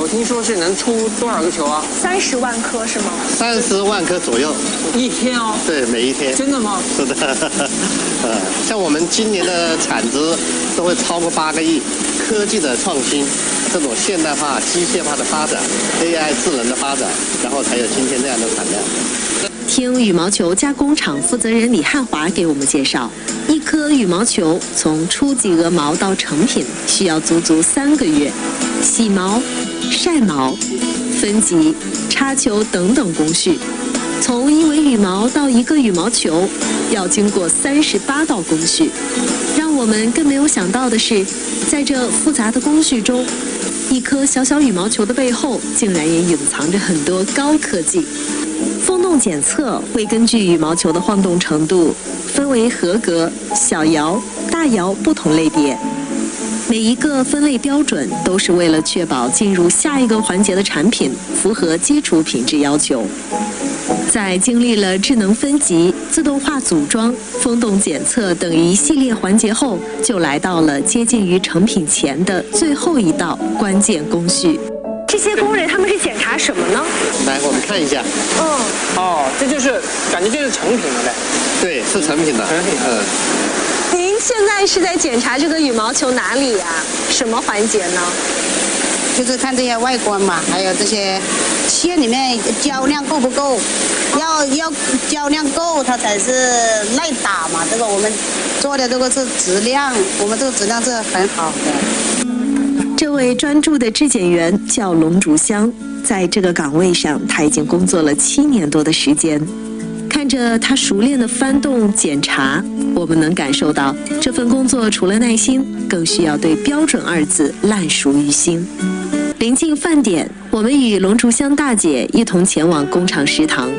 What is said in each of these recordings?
听说是能出多少个球啊 ？30万颗是吗 ？30万颗左右， 一天哦。 对，每一天。 真的吗？ 是的，像我们今年的产值都会超过8个亿。科技的创新，这种现代化、机械化的发展 ，AI 智能的发展，然后才有今天这样的产量。 听羽毛球加工厂负责人李汉华给我们介绍，一颗羽毛球从初级鹅毛到成品需要足足3个月，洗毛、晒毛、分级、插球等等工序。从一尾羽毛到一个羽毛球，要经过38道工序。让我们更没有想到的是，在这复杂的工序中，一颗小小羽毛球的背后，竟然也隐藏着很多高科技。风洞检测会根据羽毛球的晃动程度，分为合格、小摇、大摇不同类别。每一个分类标准都是为了确保进入下一个环节的产品符合基础品质要求。在经历了智能分级、自动化组装、风洞检测等一系列环节后，就来到了接近于成品前的最后一道关键工序。 这些工人他们是检查什么呢？ 来，我们看一下。 这就是感觉这是成品了呗。 对，是成品的。 成品。 您现在是在检查这个羽毛球哪里呀？什么环节呢？ 就是看这些外观嘛，还有这些线里面胶量够不够，要胶量够，它才是耐打嘛。这个我们做的这个是质量，我们这个质量是很好的。 这位专注的质检员叫龙竹香，在这个岗位上，他已经工作了7年多的时间。看着他熟练的翻动检查，我们能感受到这份工作除了耐心，更需要对标准2字烂熟于心。临近饭点，我们与龙竹香大姐一同前往工厂食堂。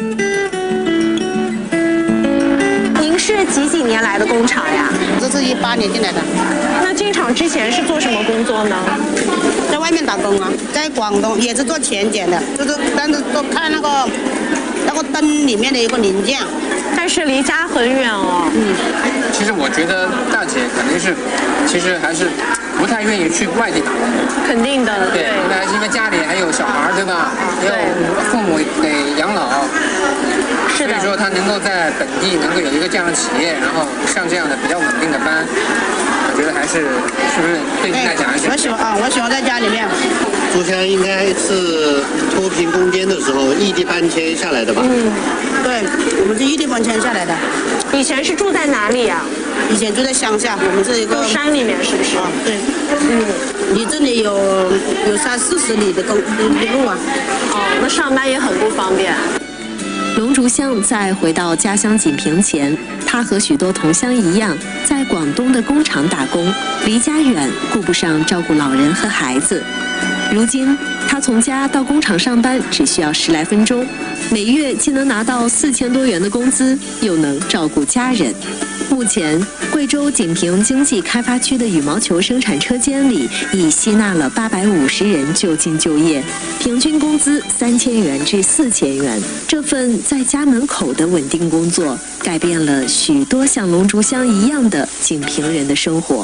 您是几年来的工厂呀？ 这是18年进来的。 那进厂之前是做什么工作呢？ 在外面打工啊，在广东也是做前检的，但是都看那个灯里面的一个零件。 但是离家很远哦。 其实我觉得大姐肯定是，其实还是不太愿意去外地打工。 肯定的。 对，因为家里还有小孩，对吧？有父母得养老。 是的。 所以说他能够在本地能够有一个这样的企业，然后上这样的比较稳定的班，我觉得还是不是对您来讲还是？ 我喜欢在家里面。 竹香应该是脱贫攻坚的时候异地搬迁下来的吧？ 对，我们是异地搬迁下来的。 以前是住在哪里呀？ 以前住在乡下，我们是一个山里面，是不是？ 对。离这里有30-40里的路啊。 那上班也很不方便。 龙竹香在回到家乡锦屏前，他和许多同乡一样，在广东的工厂打工，离家远，顾不上照顾老人和孩子。如今，他从家到工厂上班只需要10来分钟，每月既能拿到4000多元的工资，又能照顾家人。目前，贵州锦屏经济开发区的羽毛球生产车间里已吸纳了850人就近就业，平均工资3000元至4000元。这份在家门口的稳定工作，改变了许多像龙竹香一样的锦屏人的生活。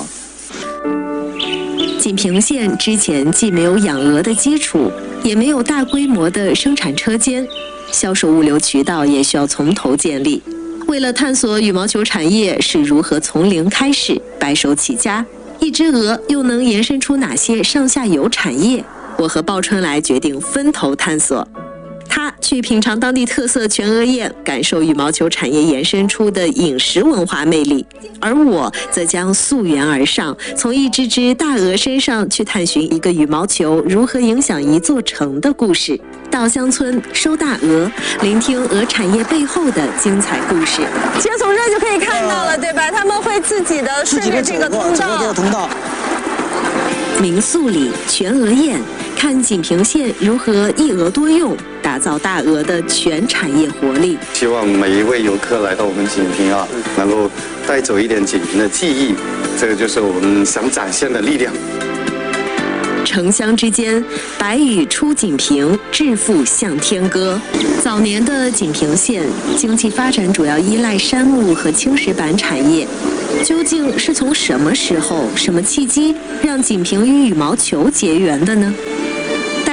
锦屏县之前既没有养鹅的基础，也没有大规模的生产车间，销售物流渠道也需要从头建立。为了探索羽毛球产业是如何从零开始、白手起家，一只鹅又能延伸出哪些上下游产业，我和鲍春来决定分头探索。他去品尝当地特色全鹅宴，感受羽毛球产业延伸出的饮食文化魅力，而我则将溯源而上，从一只只大鹅身上去探寻一个羽毛球如何影响一座城的故事。到乡村收大鹅，聆听鹅产业背后的精彩故事。 其实从这就可以看到了，对吧？他们会自己的顺着这个通道。 民宿里全鹅宴，看锦屏县如何一鹅多用，打造大鹅的全产业活力。 希望每一位游客来到我们锦屏啊，能够带走一点锦屏的记忆，这个就是我们想展现的力量。 城乡之间，白羽出锦屏，致富向天歌。早年的锦屏县经济发展主要依赖杉木和青石板产业，究竟是从什么时候、什么契机让锦屏与羽毛球结缘的呢？带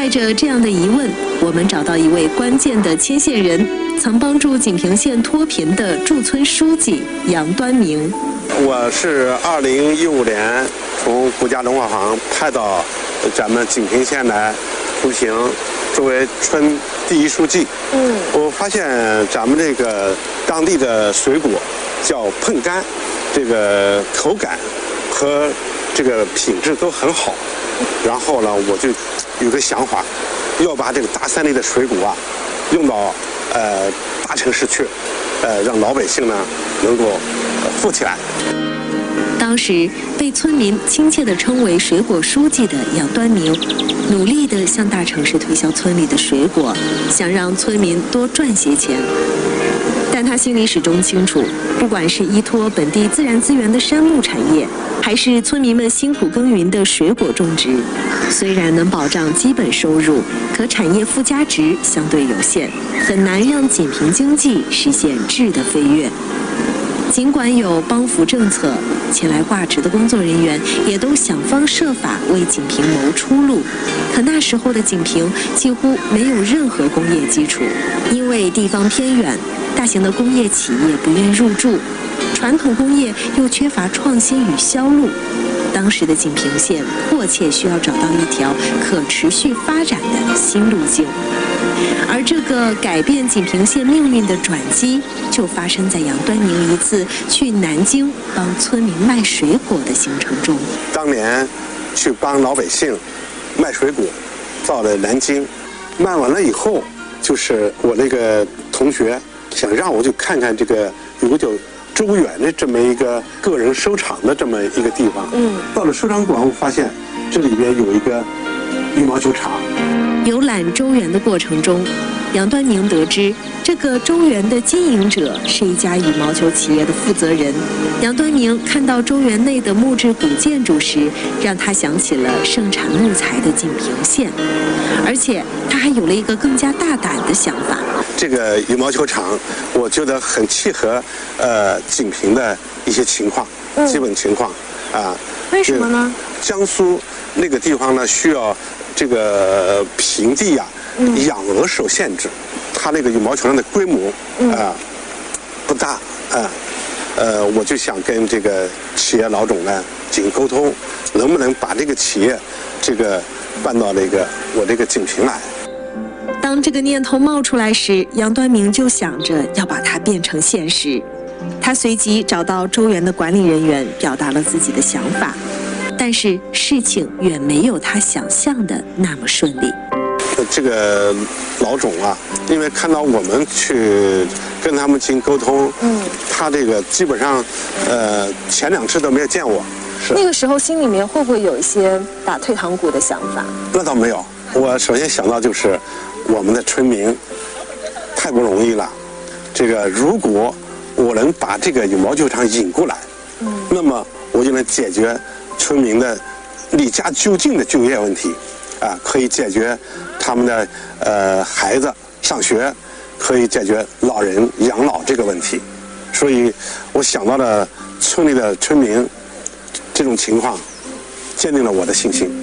带着这样的疑问，我们找到一位关键的牵线人，曾帮助锦屏县脱贫的驻村书记杨端明。 我是2015年从国家农化行派到咱们锦屏县来出行，作为村第一书记。我发现咱们这个当地的水果叫碰柑，这个口感和这个品质都很好。然后呢，我就有个想法，要把这个大山里的水果啊用到大城市去，让老百姓呢能够富起来。 当时被村民亲切地称为水果书记的杨端明，努力地向大城市推销村里的水果，想让村民多赚些钱。但他心里始终清楚，不管是依托本地自然资源的山木产业，还是村民们辛苦耕耘的水果种植，虽然能保障基本收入，可产业附加值相对有限，很难让锦屏经济实现质的飞跃。尽管有帮扶政策，前来挂职的工作人员也都想方设法为锦屏谋出路。可那时候的锦屏几乎没有任何工业基础，因为地方偏远，大型的工业企业不愿入驻，传统工业又缺乏创新与销路。当时的锦屏县迫切需要找到一条可持续发展的新路径。而这个改变锦屏县命运的转机，就发生在杨端明一次去南京帮村民卖水果的行程中。 当年去帮老百姓卖水果，到了南京，卖完了以后，就是我那个同学想让我去看看这个有个叫周远的这么一个个人收藏的这么一个地方。到了收藏馆，我发现这里边有一个羽毛球场。 游览周园的过程中，杨端明得知这个周园的经营者是一家羽毛球企业的负责人。杨端明看到周园内的木质古建筑时，让他想起了盛产木材的锦屏县，而且他还有了一个更加大胆的想法。 这个羽毛球场，我觉得很契合锦屏的一些情况，基本情况啊。 为什么呢？ 江苏那个地方呢，需要这个平地啊，养鹅受限制，它那个羽毛球场的规模不大我就想跟这个企业老总呢进行沟通，能不能把这个企业这个搬到那个我这个锦屏来。 当这个念头冒出来时，杨端明就想着要把它变成现实。他随即找到周园的管理人员，表达了自己的想法。但是事情远没有他想象的那么顺利。 这个老总啊，因为看到我们去跟他们进行沟通，他这个基本上前2次都没有见我。是那个时候心里面会不会有一些打退堂鼓的想法？ 那倒没有，我首先想到就是我们的村民太不容易了。这个如果我能把这个羽毛球场引过来，那么我就能解决村民的离家就近的就业问题，可以解决他们的孩子上学，可以解决老人养老这个问题。所以我想到了村里的村民这种情况，坚定了我的信心。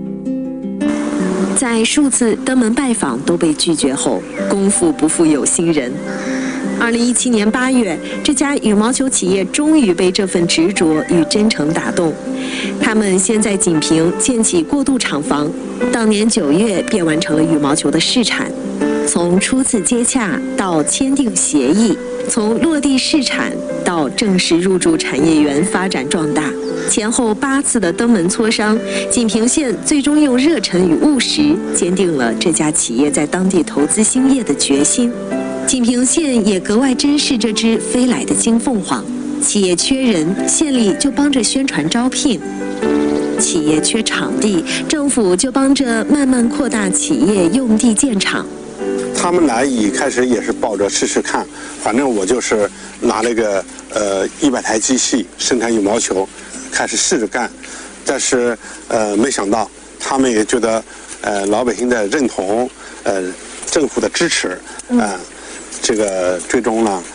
在数次登门拜访都被拒绝后，功夫不负有心人。2017年8月，这家羽毛球企业终于被这份执着与真诚打动。他们先在锦屏建起过渡厂房，到年9月便完成了羽毛球的试产。从初次接洽到签订协议，从落地试产到正式入驻产业园发展壮大，前后8次的登门磋商，锦屏县最终用热忱与务实坚定了这家企业在当地投资兴业的决心。锦屏县也格外珍视这只飞来的金凤凰，企业缺人，县里就帮着宣传招聘；企业缺场地，政府就帮着慢慢扩大企业用地建厂。 他们来一开始也是抱着试试看，反正我就是拿了个100台机器生产羽毛球，开始试着干，但是没想到他们也觉得老百姓的认同，政府的支持，这个最终呢，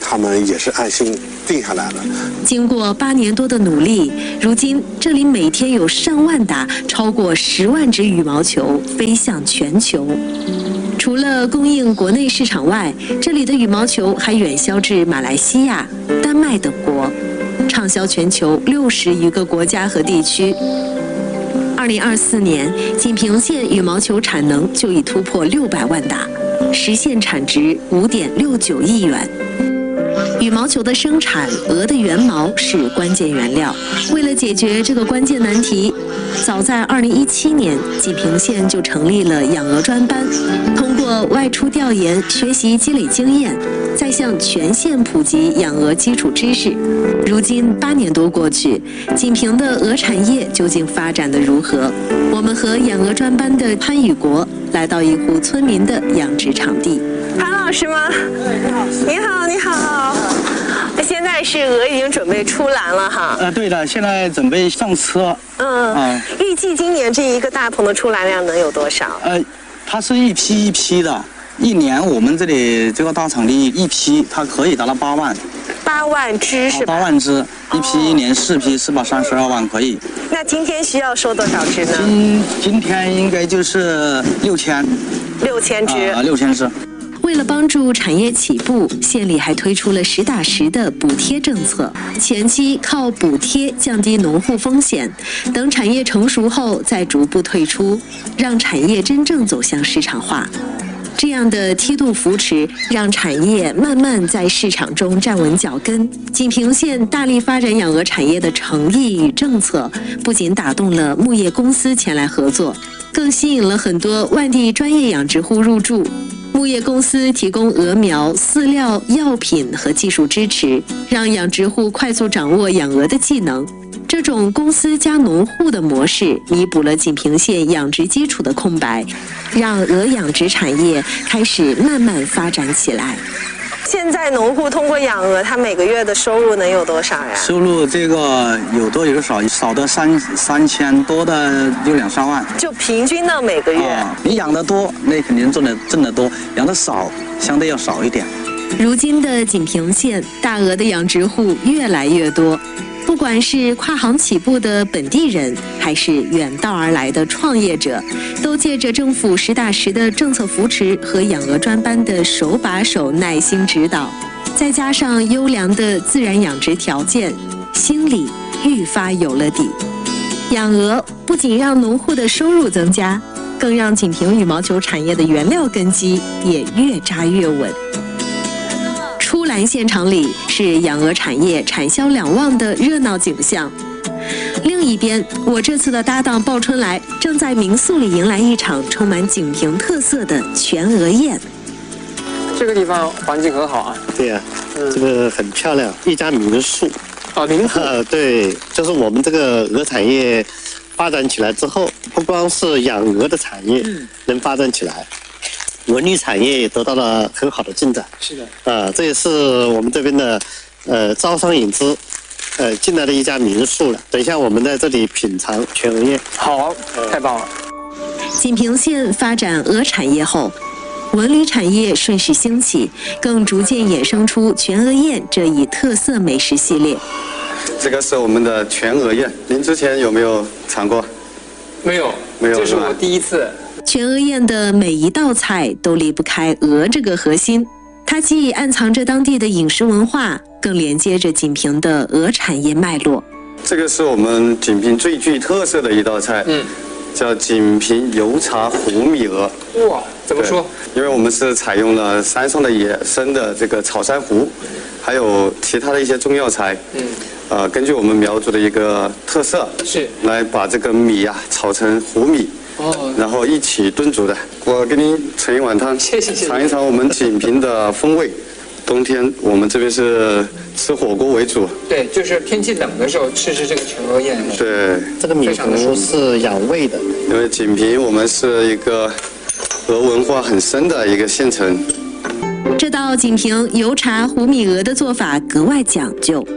他们也是安心定下来了。 经过8年多的努力，如今这里每天有上万打超过10万只羽毛球飞向全球。除了供应国内市场外，这里的羽毛球还远销至马来西亚、丹麦等国，畅销全球60余个国家和地区。2024年，锦屏县羽毛球产能就已突破600万打，实现产值5.69亿元。羽毛球的生产，鹅的原毛是关键原料。为了解决这个关键难题，早在2017年，锦屏县就成立了养鹅专班，通过外出调研学习积累经验，再向全县普及养鹅基础知识。如今8年多过去，锦屏的鹅产业究竟发展得如何？我们和养鹅专班的潘宇国来到一户村民的养殖场地。 潘老师吗？你好，你好。现在是鹅已经准备出栏了哈。 对的，现在准备上车。 预计今年这一个大棚的出栏量能有多少？ 它是一批一批的，一年我们这里这个大场地一批它可以达到8万。 8万只是吧 ？8万只，一批一年4批432万可以。 那今天需要收多少只呢？ 今天应该就是6000。 6000只。 6000只。 为了帮助产业起步，县里还推出了实打实的补贴政策。前期靠补贴降低农户风险，等产业成熟后再逐步退出，让产业真正走向市场化。这样的梯度扶持，让产业慢慢在市场中站稳脚跟。锦屏县大力发展养鹅产业的诚意与政策，不仅打动了牧业公司前来合作，更吸引了很多外地专业养殖户入驻。牧业公司提供鹅苗、饲料、药品和技术支持，让养殖户快速掌握养鹅的技能。这种公司加农户的模式，弥补了锦屏县养殖基础的空白，让鹅养殖产业开始慢慢发展起来。 现在农户通过养鹅，他每个月的收入能有多少呀？ 收入这个有多有少，少的3000，多的就2、3万。 就平均到每个月。 你养得多，那肯定挣得多；养得少，相对要少一点。 如今的锦屏县大鹅的养殖户越来越多。不管是跨行起步的本地人，还是远道而来的创业者，都借着政府实打实的政策扶持和养鹅专班的手把手耐心指导，再加上优良的自然养殖条件，心里愈发有了底。养鹅不仅让农户的收入增加，更让锦屏羽毛球产业的原料根基也越扎越稳。出栏现场里是养鹅产业产销两旺的热闹景象。另一边，我这次的搭档鲍春来正在民宿里迎来一场充满锦屏特色的全鹅宴。 这个地方环境很好啊。 对呀，这个很漂亮，一家民宿。 民宿。 对，就是我们这个鹅产业发展起来之后，不光是养鹅的产业能发展起来。文旅产业也得到了很好的进展。 是的。 这也是我们这边的招商引资进来的一家民宿了。等一下我们在这里品尝全鹅宴。 好，太棒了。 锦屏县发展鹅产业后，文旅产业顺势兴起，更逐渐衍生出全鹅宴这一特色美食系列。 这个是我们的全鹅宴，您之前有没有尝过？ 没有，这是我第一次。 全鹅宴的每一道菜都离不开鹅这个核心，它既暗藏着当地的饮食文化，更连接着锦屏的鹅产业脉络。 这个是我们锦屏最具特色的一道菜，叫锦屏油茶糊米鹅。 哇，怎么说？ 因为我们是采用了山上的野生的这个草珊瑚，还有其他的一些中药材，根据我们苗族的一个特色， 是来把这个米炒成糊米。然后一起炖煮的。我给您盛一碗汤， 谢谢。 尝一尝我们锦屏的风味。冬天我们这边是吃火锅为主。 对，就是天气冷的时候吃这个全鹅宴。 对， 这个米糊是养胃的， 因为锦屏我们是一个鹅文化很深的一个县城。 这道锦屏油茶糊米鹅的做法格外讲究，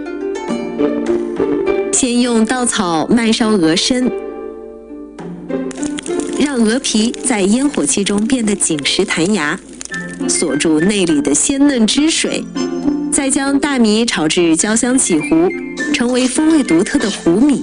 先用稻草慢烧鹅身，让鹅皮在烟火气中变得紧实弹牙，锁住内里的鲜嫩汁水， 再将大米炒至焦香起糊，成为风味独特的糊米。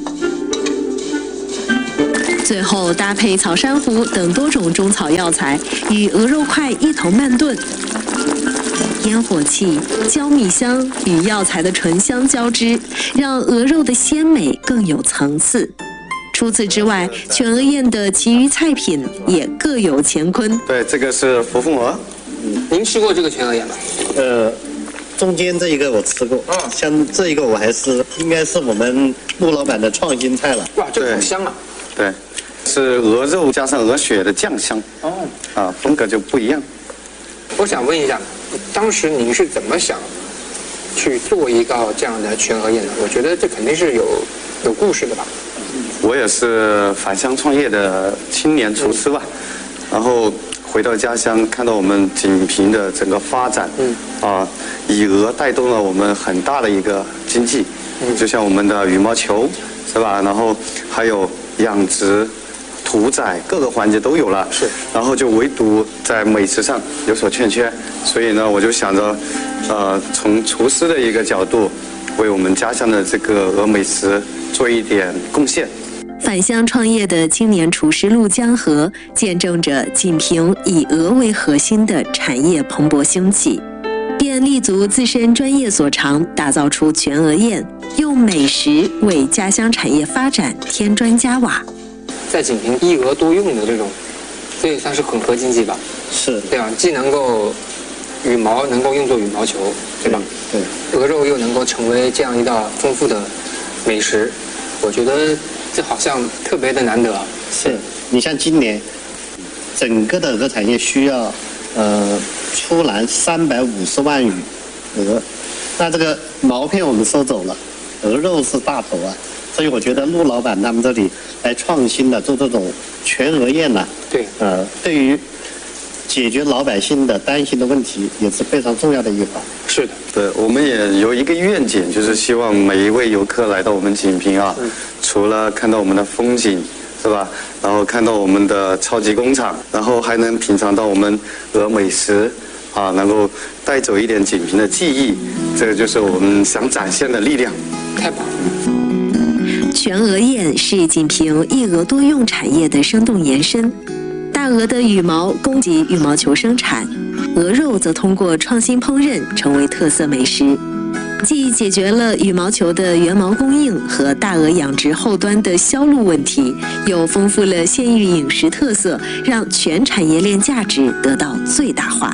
最后搭配草珊瑚等多种中草药材，与鹅肉块一同慢炖。烟火气、焦米香与药材的醇香交织，让鹅肉的鲜美更有层次。除此之外，全鹅宴的其余菜品也各有乾坤。 对，这个是扶风鹅。 您吃过这个全鹅宴吗？ 中间这一个我吃过，像这一个我还是应该是我们陆老板的创新菜了。 哇，这个好香啊！ 对，是鹅肉加上鹅血的酱香。风格就不一样。 我想问一下，当时您是怎么想去做一道这样的全鹅宴的？我觉得这肯定是有故事的吧。 我也是返乡创业的青年厨师吧，然后回到家乡，看到我们锦屏的整个发展，以鹅带动了我们很大的一个经济，就像我们的羽毛球，是吧？然后还有养殖、屠宰各个环节都有了， 是。 然后就唯独在美食上有所欠缺，所以呢，我就想着，从厨师的一个角度，为我们家乡的这个鹅美食做一点贡献。 返乡创业的青年厨师陆江河，见证着锦屏以鹅为核心的产业蓬勃兴起，便立足自身专业所长，打造出全鹅宴，用美食为家乡产业发展添砖加瓦。 在锦屏一鹅多用的这种，这也算是混合经济吧？ 是， 对吧？既能够羽毛能够用作羽毛球，对吧？ 对。 鹅肉又能够成为这样一道丰富的美食，我觉得这好像特别的难得。 是，你像今年整个的鹅产业需要出栏350万羽鹅，那这个毛片我们收走了，鹅肉是大头啊，所以我觉得陆老板他们这里来创新的做这种全鹅宴呢， 对， 对于解决老百姓的担心的问题也是非常重要的一环。 是的， 对，我们也有一个愿景，就是希望每一位游客来到我们锦屏啊，除了看到我们的风景，是吧？然后看到我们的超级工厂，然后还能品尝到我们鹅美食，能够带走一点锦屏的记忆，这个就是我们想展现的力量。 太棒了！ 全鹅宴是锦屏一鹅多用产业的生动延伸。大鹅的羽毛供给羽毛球生产，鹅肉则通过创新烹饪成为特色美食，既解决了羽毛球的原毛供应和大鹅养殖后端的销路问题，又丰富了县域饮食特色，让全产业链价值得到最大化。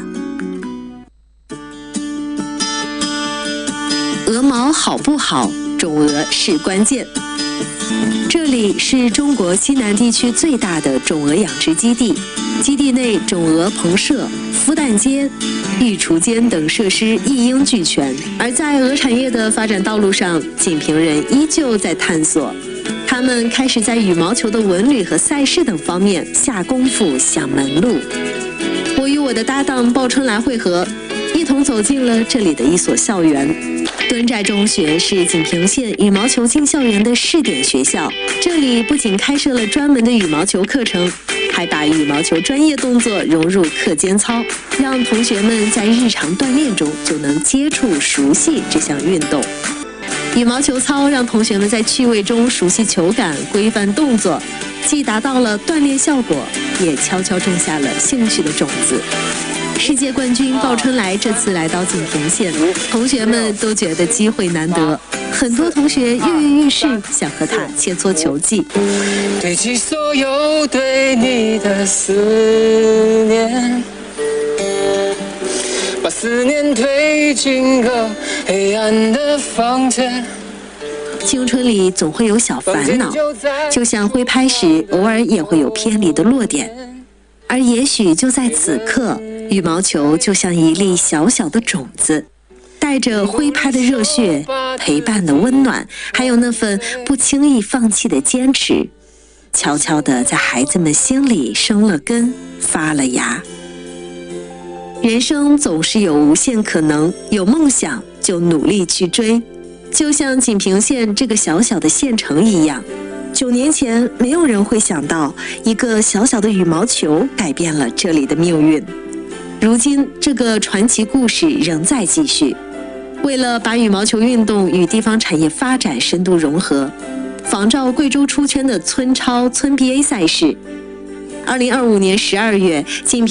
鹅毛好不好，种鹅是关键。这里是中国西南地区最大的种鹅养殖基地，基地内种鹅棚舍、孵蛋间、育雏间等设施一应俱全。而在鹅产业的发展道路上，锦屏人依旧在探索，他们开始在羽毛球的文旅和赛事等方面下功夫想门路。我与我的搭档鲍春来会合，一同走进了这里的一所校园。墩寨中学是锦屏县羽毛球进校园的试点学校，这里不仅开设了专门的羽毛球课程，还把羽毛球专业动作融入课间操，让同学们在日常锻炼中就能接触熟悉这项运动。羽毛球操让同学们在趣味中熟悉球感、规范动作，既达到了锻炼效果，也悄悄种下了兴趣的种子。世界冠军鲍春来这次来到锦屏县，同学们都觉得机会难得，很多同学跃跃欲试，想和他切磋球技。 堆积所有对你的思念，把思念推进个黑暗的房间。 青春里总会有小烦恼，就像挥拍时偶尔也会有偏离的落点，而也许就在此刻，羽毛球就像一粒小小的种子，带着挥拍的热血、陪伴的温暖，还有那份不轻易放弃的坚持，悄悄地在孩子们心里生了根，发了芽。人生总是有无限可能，有梦想就努力去追。就像锦屏县这个小小的县城一样，9年前没有人会想到，一个小小的羽毛球改变了这里的命运。如今，这个传奇故事仍在继续。 为了把羽毛球运动与地方产业发展深度融合，仿照贵州出圈的村超村 BA 赛事，2025年12月，锦屏